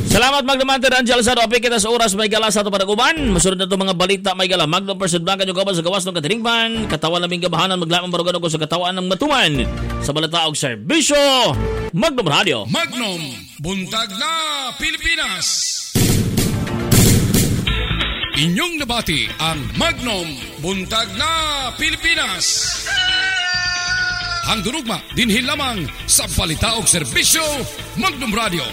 Salamat magdamantir Angel sa dope kita sa oras may gala sa ito panaguban. Masunod na ito mga balita may gala. Magnum Person Blanca nyo gawas sa gawas ng katilingpan. Katawan naming gabahanan maglamang barugan ako sa katawan ng matuman. Sa balita og serbisyo, Magnum Radio. Magnum, buntag na Pilipinas. Inyong nabati ang Magnum, buntag na Pilipinas. Ang durugma dinhi lamang sa balita og serbisyo, Magnum Radio.